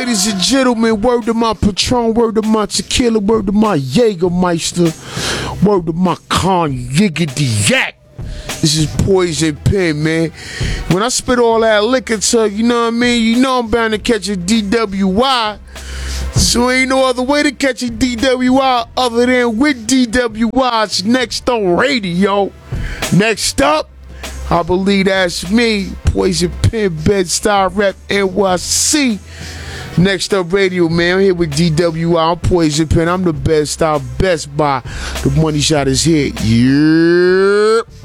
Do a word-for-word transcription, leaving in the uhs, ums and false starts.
ladies and gentlemen, word to my Patron, word to my tequila, word to my Jägermeister, word to my con yiggity yak. This is Poison Pen, man. When I spit all that liquor to, you know what I mean? You know I'm bound to catch a D W Y. So ain't no other way to catch a D W Y other than with D W Y's next on radio. Next up, I believe that's me, Poison Pen, Bed-Stuy Rep, N Y C. Next up radio, man. I'm here with D W Y. I'm Poison Pen. I'm the best style, best buy. The money shot is here. Yeah.